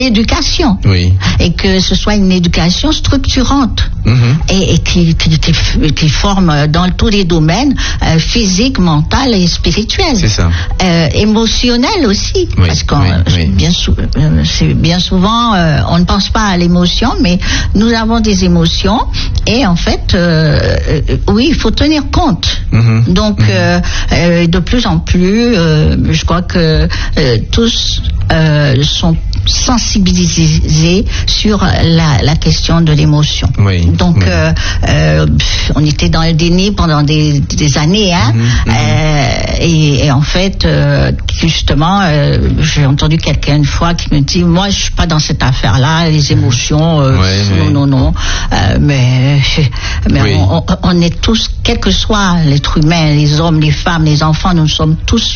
éducation, et que ce soit une éducation structurante, et qui forme dans tous les domaines, physique, mental et spirituel. C'est ça. Émotionnel aussi, parce que bien souvent on ne pense pas à l'émotion, mais nous avons des émotions, et en fait oui, il faut tenir compte. Donc de plus en plus je crois que tous sont sensibilisés sur la question de l'émotion. Donc on était dans le déni pendant des années, hein. Et en fait justement j'ai entendu quelqu'un une fois qui me dit, moi je suis pas dans cette affaire là, les émotions, non, mais on est tous, quel que soit l'être humain, les hommes, les femmes, les enfants, nous sommes tous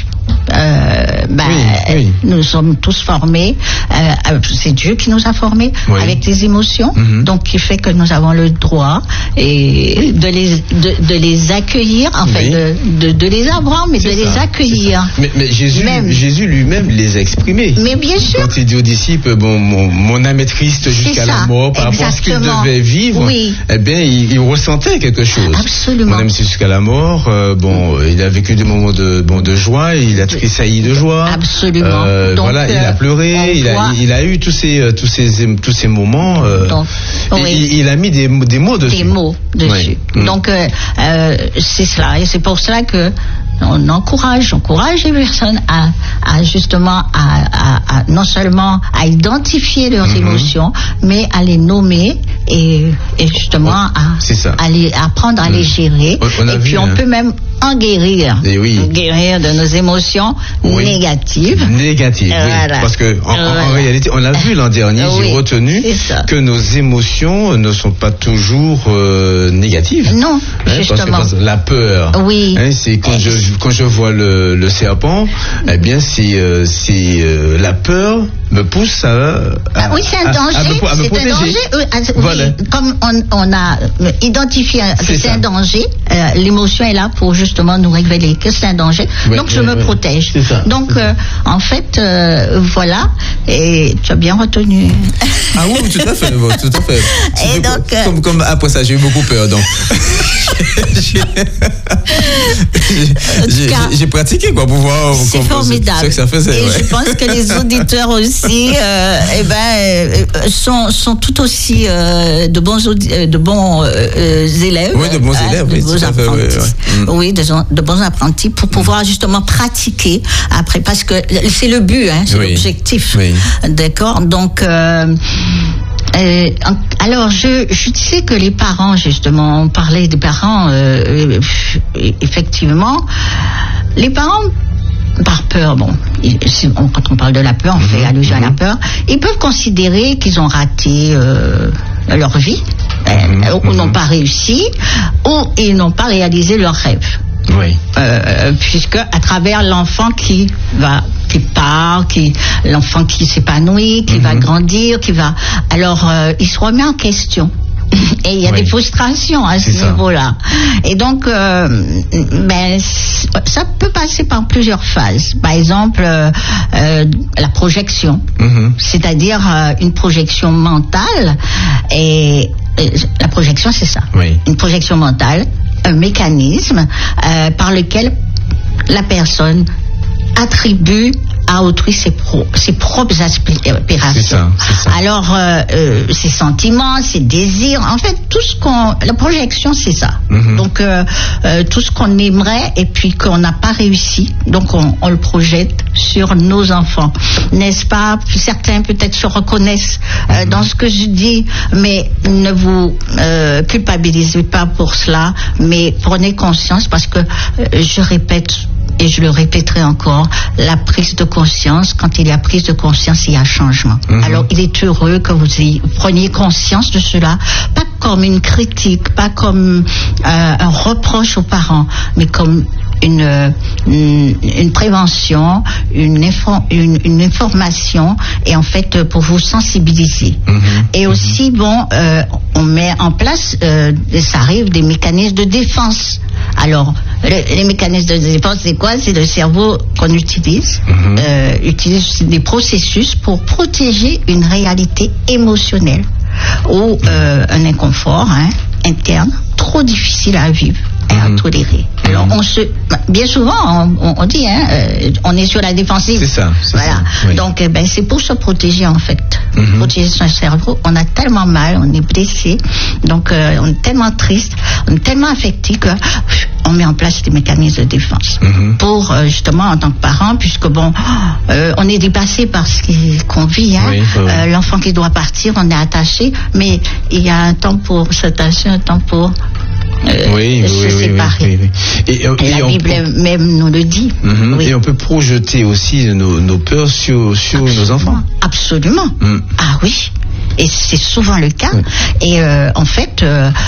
nous sommes tous formés, c'est Dieu qui nous a formés avec des émotions, donc qui fait que nous avons le droit et de les accueillir, en fait de les avoir, mais de les accueillir. Mais Jésus lui-même les a exprimés. Mais bien sûr. Quand il dit aux disciples, mon âme est triste jusqu'à la mort, par rapport à ce qu'il devait vivre, eh bien il ressentait quelque chose. Absolument. Mon âme c'est jusqu'à la mort. Il a vécu des moments de joie, il a tressailli de joie. Absolument. Donc, il a pleuré, il a eu tous ces moments. Il a mis des mots dessus. Des mots dessus. Donc c'est cela, et c'est pour cela que on encourage les personnes à justement à non seulement à identifier leurs émotions, mais à les nommer et justement à apprendre à les gérer. Et puis on peut même en guérir, guérir de nos émotions négatives. Voilà. Parce que en réalité, on l'a vu l'an dernier, j'ai retenu que nos émotions ne sont pas toujours négatives. Non, justement. Parce que la peur, c'est quand je vois le serpent, eh bien c'est la peur me pousse à c'est un danger. À me protéger. Voilà. Comme on a identifié que c'est un danger, l'émotion est là pour justement nous révéler que c'est un danger. Donc je me protège. Donc en fait, voilà. Et tu as bien retenu. Ah oui, tout à fait. Et donc, comme après ça, j'ai eu beaucoup peur. Donc j'ai pratiqué pour voir. C'est formidable. Ce que ça faisait. Et je pense que les auditeurs aussi, sont tout aussi de bons élèves. Oui, de bons élèves. De bons apprentis. Oui, de bons apprentis pour pouvoir justement pratiquer après, parce que c'est le but, c'est l'objectif. D'accord. Donc alors je disais que les parents, justement, on parlait des parents, effectivement, les parents, par peur, quand on parle de la peur, on fait allusion à la peur, ils peuvent considérer qu'ils ont raté leur vie, ou n'ont pas réussi, ou ils n'ont pas réalisé leurs rêves. Puisque à travers l'enfant qui part, l'enfant qui s'épanouit, qui va grandir, alors il se remet en question. Et il y a des frustrations à ce niveau-là. Et donc, ça peut passer par plusieurs phases. Par exemple, la projection, c'est-à-dire une projection mentale. Et la projection, c'est ça. Une projection mentale, un mécanisme par lequel la personne attribue à autrui ses propres aspirations. C'est ça. Alors, ses sentiments, ses désirs, en fait, la projection, c'est ça. Donc, tout ce qu'on aimerait et puis qu'on n'a pas réussi, donc on le projette sur nos enfants. N'est-ce pas? Certains peut-être se reconnaissent dans ce que je dis, mais ne vous culpabilisez pas pour cela, mais prenez conscience, parce que je répète, et je le répéterai encore, la prise de conscience, quand il y a prise de conscience, il y a changement. Alors il est heureux que vous preniez conscience de cela, pas comme une critique, pas comme un reproche aux parents, mais comme une prévention, une information, et en fait pour vous sensibiliser. Et aussi, on met en place, ça arrive, des mécanismes de défense. Alors les mécanismes de défense, c'est quoi? C'est le cerveau qu'on utilise, utilise des processus pour protéger une réalité émotionnelle ou un inconfort interne trop difficile à vivre et à tolérer. Alors bien souvent on dit on est sur la défensive. C'est ça. Voilà. Ça, oui. Donc c'est pour se protéger en fait. Protéger son cerveau. On a tellement mal, on est blessé, donc on est tellement triste, on est tellement affecté que on met en place des mécanismes de défense pour justement en tant que parent, puisque on est dépassé par ce qu'on vit. L'enfant qui doit partir, on est attaché, mais il y a un temps pour s'attacher, un temps pour se séparer. Et la Bible même nous le dit. Et on peut projeter aussi nos peurs sur nos enfants. Absolument. Ah oui. Et c'est souvent le cas. Et en fait,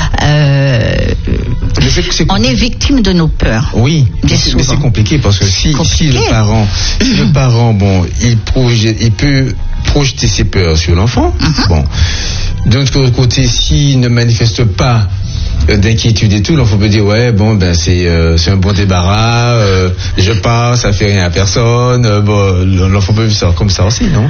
on est victime de nos peurs. Oui, mais c'est compliqué parce que si le parent, il peut projeter ses peurs sur l'enfant. De l'autre côté, s'il ne manifeste pas d'inquiétude et tout, l'enfant peut dire c'est un bon débarras, je pars, ça fait rien à personne. L'enfant peut vivre ça comme ça aussi, non?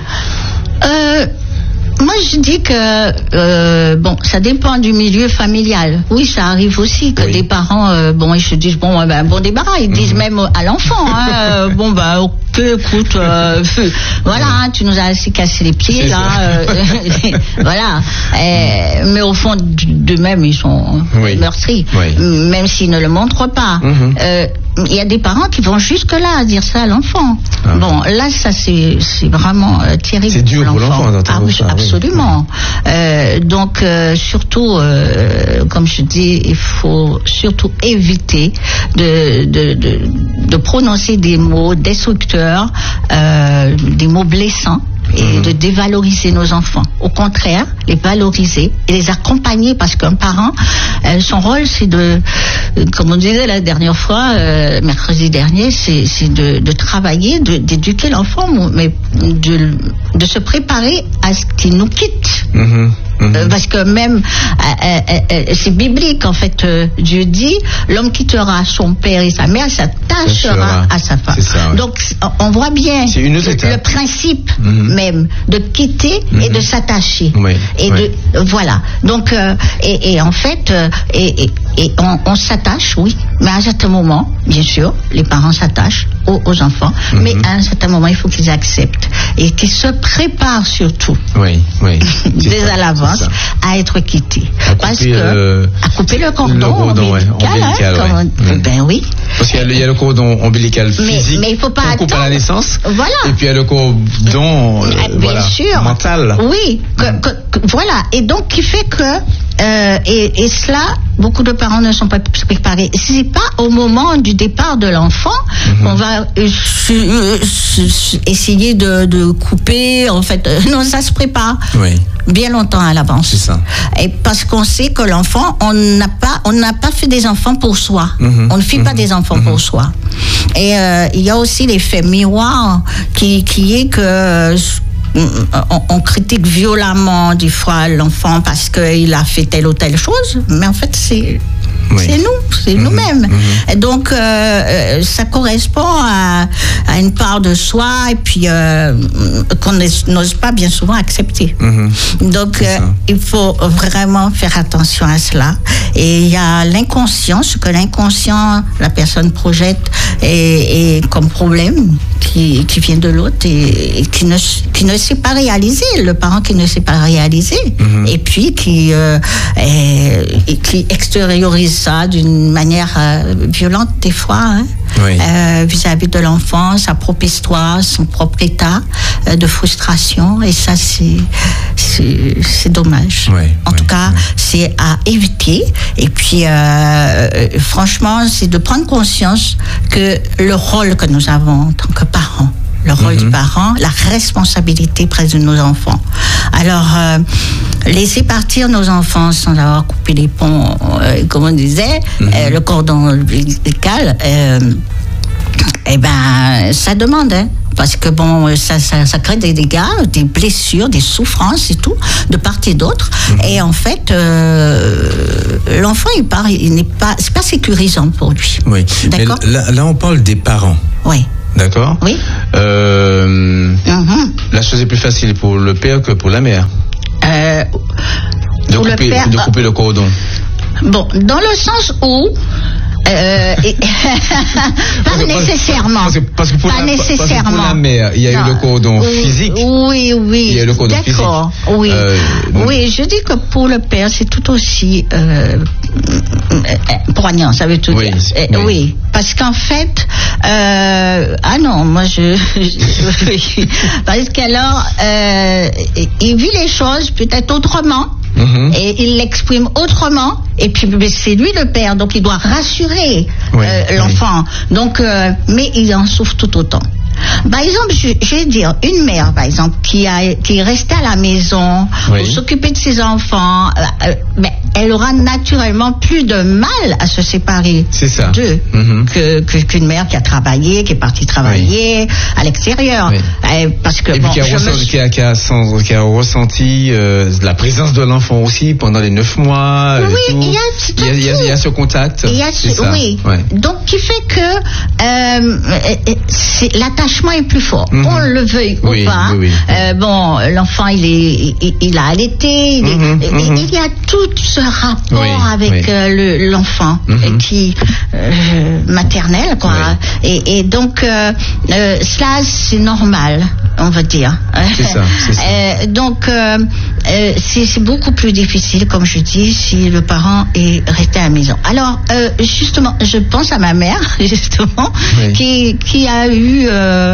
Moi, je dis que ça dépend du milieu familial. Oui, ça arrive aussi que des parents, ils se disent bon débarras. Ils disent même à l'enfant, écoute, voilà, tu nous as assez cassé les pieds là, voilà. Mais au fond d'eux-mêmes, ils sont meurtris, même s'ils ne le montrent pas. Il y a des parents qui vont jusque-là à dire ça à l'enfant. Là, ça c'est vraiment terrible. C'est dur pour l'enfant d'entendre ça. Absolument. Donc, surtout, comme je dis, il faut surtout éviter de prononcer des mots destructeurs, des mots blessants, et de dévaloriser nos enfants. Au contraire, les valoriser et les accompagner, parce qu'un parent, son rôle, c'est comme on disait la dernière fois, mercredi dernier, c'est de travailler, d'éduquer l'enfant, mais de se préparer à ce qu'il nous quitte. Parce que même c'est biblique en fait. Dieu dit l'homme quittera son père et sa mère, s'attachera à sa femme. Donc on voit bien le principe même de quitter et de s'attacher voilà. Donc et en fait on s'attache, mais à un certain moment, bien sûr, les parents s'attachent aux enfants, mais à un certain moment il faut qu'ils acceptent et qu'ils se préparent surtout dès à l'avance à être quittés, parce que à couper le cordon ombilical, parce qu'il y a le cordon ombilical physique, mais il faut pas qu'on coupe à la naissance, et puis il y a le cordon mental. Voilà, et donc qui fait que et cela, beaucoup de parents ne sont pas préparés. C'est pas au moment du départ de l'enfant qu'on va essayer de couper. En fait, non, ça se prépare bien longtemps à l'avance. C'est ça. Et parce qu'on sait que l'enfant, on n'a pas fait des enfants pour soi. On ne fait pas des enfants pour soi. Et il y a aussi l'effet miroir qui est que on critique violemment des fois l'enfant parce qu'il a fait telle ou telle chose, mais en fait c'est nous-mêmes. Et donc ça correspond à une part de soi et puis qu'on n'ose pas bien souvent accepter. Donc il faut vraiment faire attention à cela. Et il y a l'inconscient, ce que l'inconscient, la personne projette et comme problème qui vient de l'autre et qui ne sait pas réaliser, le parent qui ne sait pas réaliser, et puis qui extériorise ça d'une manière violente des fois, vis-à-vis de l'enfant, sa propre histoire, son propre état de frustration, et ça c'est dommage. En tout cas, c'est à éviter. Et puis franchement, c'est de prendre conscience que le rôle que nous avons en tant que parents, le rôle du parent, la responsabilité près de nos enfants. Alors, laisser partir nos enfants sans avoir coupé les ponts, comme on disait, le cordon ombilical, ça demande parce que bon, ça crée des dégâts, des blessures, des souffrances et tout, de part et d'autre. Et en fait, l'enfant, c'est pas sécurisant pour lui. Oui. D'accord. Mais là, on parle des parents. Oui. D'accord. Oui. La chose est plus facile pour le père que pour la mère. De couper le cordon. Bon, dans le sens où pas nécessairement. Parce que pour la mère, il y a eu le cordon physique. Oui. Il y a eu le cordon d'accord. Physique. Oui. Oui, je dis que pour le père, c'est tout aussi poignant, ça veut tout dire. Oui, parce qu'en fait, non, moi parce qu'alors, il vit les choses peut-être autrement. Et il l'exprime autrement, et puis c'est lui le père, donc il doit rassurer l'enfant. Donc, mais il en souffre tout autant. Par exemple, je vais dire, une mère, par exemple, qui est restée à la maison pour s'occuper de ses enfants, elle aura naturellement plus de mal à se séparer d'eux qu'une mère qui a travaillé, qui est partie travailler à l'extérieur. Parce que, et puis qui a ressenti la présence de l'enfant aussi pendant les 9 mois. Oui, il y a ce contact. Donc, qui fait que l'attachement est plus fort. On le veuille ou pas. Bon, l'enfant, il a allaité. Il y a tout ce rapport avec l'enfant qui maternel, quoi. Et donc, cela, c'est normal, on va dire. C'est ça. Donc, c'est beaucoup plus difficile, comme je dis, si le parent est resté à la maison. Alors, justement, je pense à ma mère, justement, qui a eu,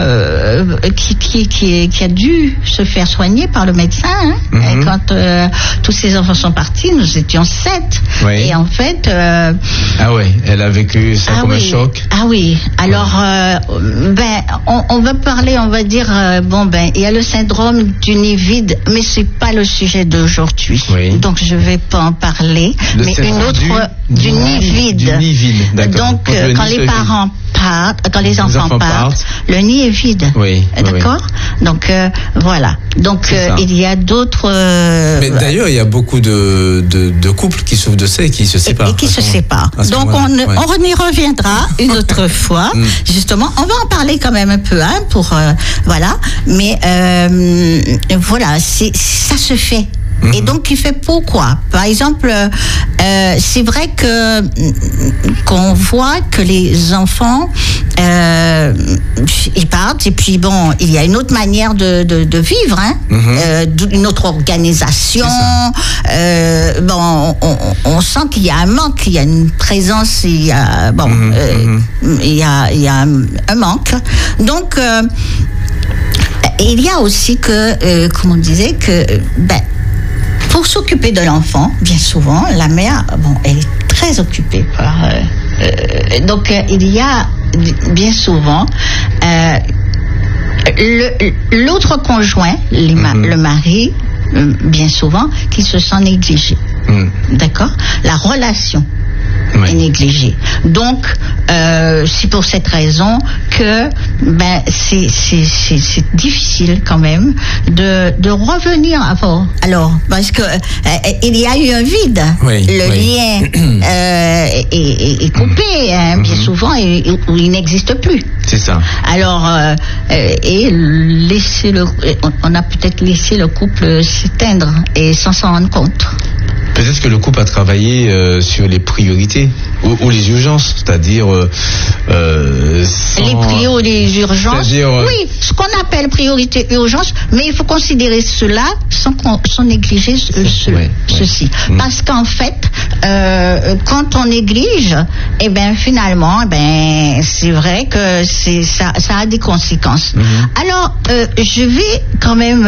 qui a dû se faire soigner par le médecin. Quand tous ses enfants sont partis, nous étions 7. Et en fait, elle a vécu ça comme un choc. Ah oui. Alors, on va parler, on va dire, il y a le syndrome du nid vide, mais c'est pas le sujet d'aujourd'hui. Donc je vais pas en parler. Mais une autre du nid vide. Du nid vide, d'accord. Donc quand les parents partent, quand les enfants partent, le nid est vide. D'accord. Donc voilà. Donc il y a d'autres. Mais d'ailleurs, il y a beaucoup de couples qui souffrent de ça et qui se séparent. Et qui se séparent. Donc on y reviendra une autre fois. Justement, on va en parler quand même un peu, pour voilà. Mais voilà, ça se fait. Et donc, il fait pourquoi? Par exemple, c'est vrai qu'on voit que les enfants, ils partent, et puis bon, il y a une autre manière de vivre, une autre organisation. On sent qu'il y a un manque, il y a une présence, il y a un manque. Donc, il y a aussi que, comme on disait, que pour s'occuper de l'enfant, bien souvent, la mère, elle est très occupée par. Donc, il y a bien souvent l'autre conjoint, le mari, bien souvent, qui se sent négligé. D'accord? La relation est négligée. Donc, c'est pour cette raison que c'est difficile quand même de revenir avant. Alors, parce que il y a eu un vide. Le lien est coupé, bien souvent, où il n'existe plus. C'est ça. Alors, et on a peut-être laissé le couple s'éteindre et sans s'en rendre compte. Peut-être que le couple a travaillé sur les priorités ou les urgences, c'est-à-dire les prios, les urgences. Oui, ce qu'on appelle priorité et urgence, mais il faut considérer cela sans négliger ceci. Parce qu'en fait, quand on néglige, finalement, c'est vrai que ça a des conséquences. Alors, je vais quand même,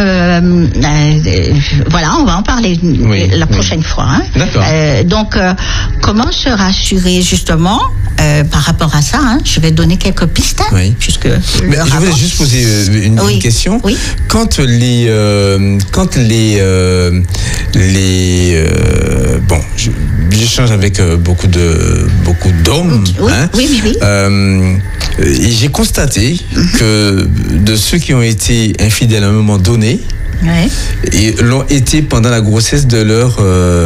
on va en parler la prochaine fois. D'accord. Donc, comment se rassurer justement par rapport à ça? Je vais donner quelques pistes. Puisque je voulais juste poser une question. Quand j'échange avec beaucoup d'hommes. Oui, hein, oui. Et j'ai constaté que de ceux qui ont été infidèles à un moment donné, et l'ont été pendant la grossesse de leur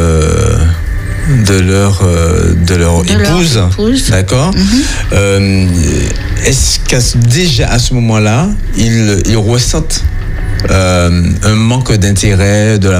épouse, d'accord. Est-ce qu'à déjà à ce moment-là, ils ressentent un manque d'intérêt de la